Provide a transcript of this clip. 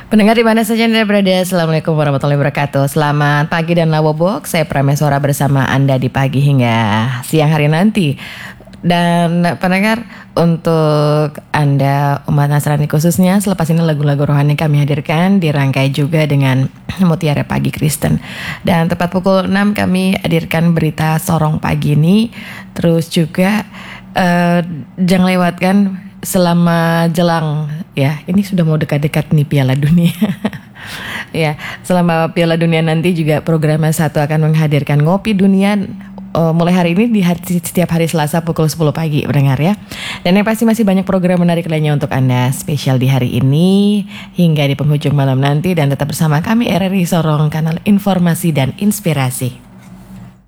Pendengar di mana saja Anda berada, Assalamualaikum warahmatullahi wabarakatuh. Selamat pagi dan lawobok, saya Prameswara bersama Anda di pagi hingga siang hari nanti. Dan pendengar, untuk Anda umat Nasrani khususnya, selepas ini lagu-lagu rohani kami hadirkan dirangkai juga dengan Mutiara Pagi Kristen. Dan tepat pukul 6 kami hadirkan berita sorong pagi ini. Terus juga jangan lewatkan selama jelang, ya ini sudah mau dekat-dekat nih Piala Dunia. Ya, selama Piala Dunia nanti juga program satu akan menghadirkan Ngopi Dunia mulai hari ini di setiap hari Selasa pukul 10 pagi, pendengar ya. Dan yang pasti masih banyak program menarik lainnya untuk Anda spesial di hari ini hingga di penghujung malam nanti, dan tetap bersama kami RRI Sorong, kanal informasi dan inspirasi.